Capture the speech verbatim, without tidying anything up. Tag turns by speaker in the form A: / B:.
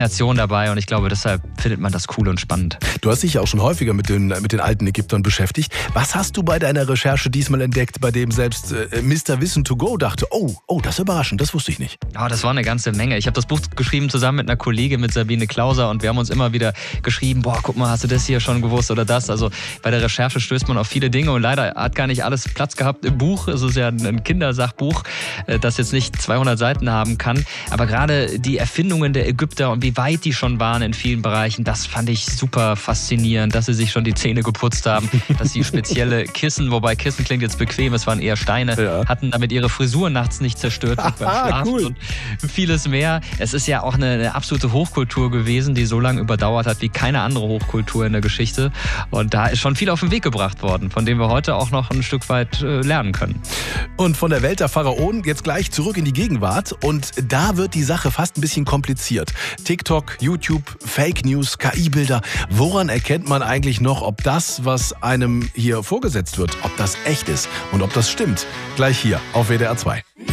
A: Faszination dabei und ich glaube, deshalb findet man das cool und spannend.
B: Du hast dich ja auch schon häufiger mit den, mit den alten Ägyptern beschäftigt. Was hast du bei deiner Recherche diesmal entdeckt, bei dem selbst äh, Mister Wissen to go dachte, oh, oh, das ist überraschend, das wusste ich nicht.
A: Oh, das war eine ganze Menge. Ich habe das Buch geschrieben zusammen mit einer Kollegin, mit Sabine Klauser, und wir haben uns immer wieder geschrieben, boah, guck mal, hast du das hier schon gewusst oder das? Also bei der Recherche stößt man auf viele Dinge und leider hat gar nicht alles Platz gehabt im Buch. Es ist ja ein Kindersachbuch, das jetzt nicht zweihundert Seiten haben kann. Aber gerade die Erfindungen der Ägypter und wie weit die schon waren in vielen Bereichen, das fand ich super faszinierend, dass sie sich schon die Zähne geputzt haben, dass sie spezielle Kissen, wobei Kissen klingt jetzt bequem, es waren eher Steine, ja. hatten damit ihre Frisur nachts nicht zerstört beim Schlafen cool. und vieles mehr. Es ist ja auch eine, eine absolute Hochkultur gewesen, die so lange überdauert hat wie keine andere Hochkultur in der Geschichte. Und da ist schon viel auf den Weg gebracht worden, von dem wir heute auch noch ein Stück weit äh, lernen können.
B: Und von der Welt der Pharaonen jetzt gleich zurück in die Gegenwart. Und da wird die Sache fast ein bisschen kompliziert. TikTok, YouTube, Fake News, K I-Bilder. Woran erkennt man eigentlich noch, ob das, was einem hier vorgesetzt wird, ob das echt ist und ob das stimmt? Gleich hier auf W D R zwei.